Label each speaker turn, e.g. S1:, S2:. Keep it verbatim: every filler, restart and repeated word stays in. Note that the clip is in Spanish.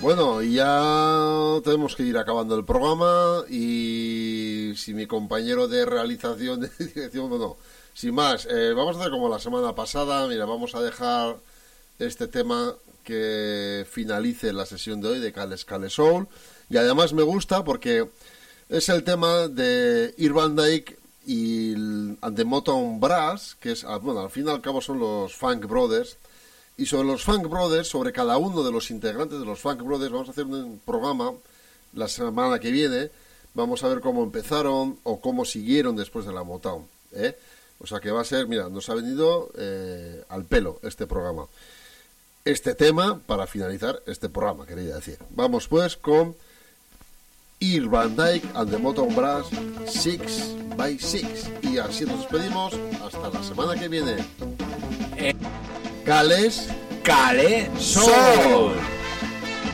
S1: Bueno, ya tenemos que ir acabando el programa y si mi compañero de realización, de dirección, bueno, sin más, eh, vamos a hacer como la semana pasada. Mira, vamos a dejar este tema que finalice la sesión de hoy de Cale Scale Soul, y además me gusta porque es el tema de Earl Van Dyke y el, and the Motown Brass, que es, bueno, al fin y al cabo son los Funk Brothers. Y sobre los Funk Brothers, sobre cada uno de los integrantes de los Funk Brothers, vamos a hacer un programa la semana que viene. Vamos a ver cómo empezaron o cómo siguieron después de la Motown, ¿eh? O sea que va a ser, mira, nos ha venido eh, al pelo este programa. Este tema para finalizar este programa, quería decir. Vamos pues con Earl Van Dyke and the Motown Brass, six by six. Y así nos despedimos hasta la semana que viene.
S2: Eh.
S1: Cales
S2: Cale Soul.